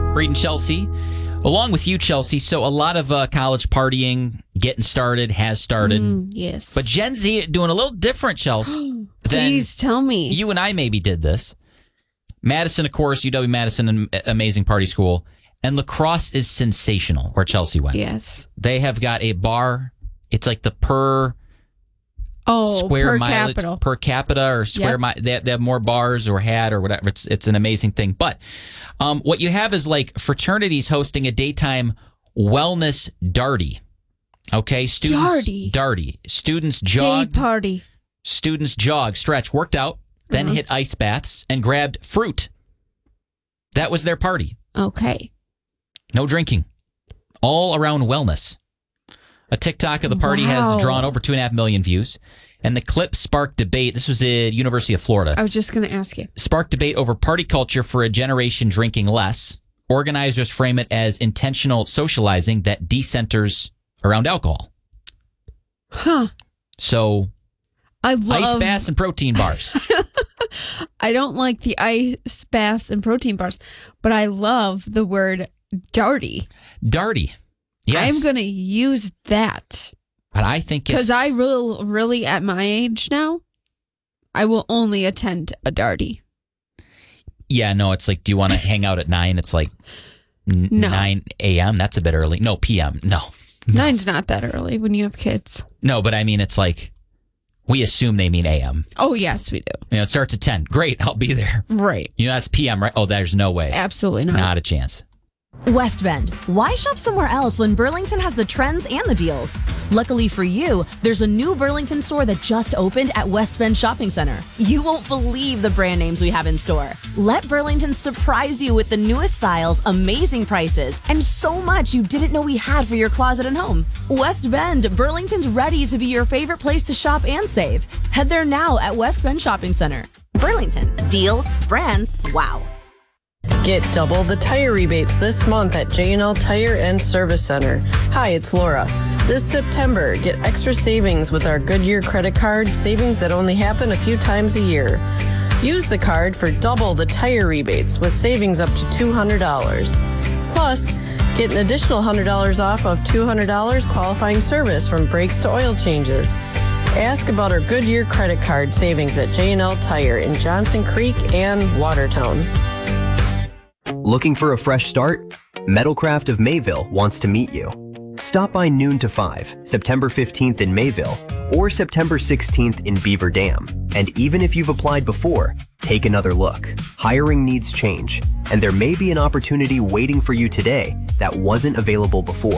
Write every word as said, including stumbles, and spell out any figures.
Breed and Chelsea, along with you, Chelsea. So a lot of uh, college partying getting started, has started. Mm, yes. But Gen Z doing a little different, Chelsea. Please tell me. You and I maybe did this. Madison, of course, U W-Madison, an amazing party school. And La Crosse is sensational, where Chelsea went. Yes. They have got a bar. It's like the per... Oh, square per mileage capita. per capita or square Yep. mi- they, have, they have more bars or had or whatever. It's it's an amazing thing. But um, what you have is like fraternities hosting a daytime wellness darty. Okay, students Darty. darty. Students Day jogged. party. Students jogged, stretched, worked out, then Uh-huh. hit ice baths and grabbed fruit. That was their party. Okay. No drinking. All around wellness. A TikTok of the party Wow. has drawn over two and a half million views. And the clip sparked debate. This was at University of Florida. I was just going to ask you. Sparked debate over party culture for a generation drinking less. Organizers frame it as intentional socializing that decenters around alcohol. Huh. So, I love... ice baths and protein bars. I don't like the ice baths and protein bars, but I love the word darty. Darty. Yes. I'm going to use that. But I think it's... Because I will really, at my age now, I will only attend a darty. Yeah, no, it's like, do you want to hang out at nine? It's like n- No. nine a.m.? That's a bit early. No, p m. No. Nine's not that early when you have kids. No, but I mean, it's like, we assume they mean a m. Oh, yes, we do. You know, it starts at ten. Great, I'll be there. Right. You know, that's p m, right? Oh, there's no way. Absolutely not. Not a chance. West Bend. Why shop somewhere else when Burlington has the trends and the deals? Luckily for you, there's a new Burlington store that just opened at West Bend Shopping Center. You won't believe the brand names we have in store. Let Burlington surprise you with the newest styles, amazing prices, and so much you didn't know we had for your closet and home. West Bend, Burlington's ready to be your favorite place to shop and save. Head there now at West Bend Shopping Center. Burlington. Deals, brands, wow. Get double the tire rebates this month at J and L Tire and Service Center. Hi, it's Laura. This September, get extra savings with our Goodyear credit card, savings that only happen a few times a year. Use the card for double the tire rebates with savings up to two hundred dollars. Plus, get an additional one hundred dollars off of two hundred dollars qualifying service from brakes to oil changes. Ask about our Goodyear credit card savings at J and L Tire in Johnson Creek and Watertown. Looking for a fresh start? Metalcraft of Mayville wants to meet you. Stop by noon to five, September fifteenth in Mayville, or September sixteenth in Beaver Dam. And even if you've applied before, take another look. Hiring needs change, and there may be an opportunity waiting for you today that wasn't available before.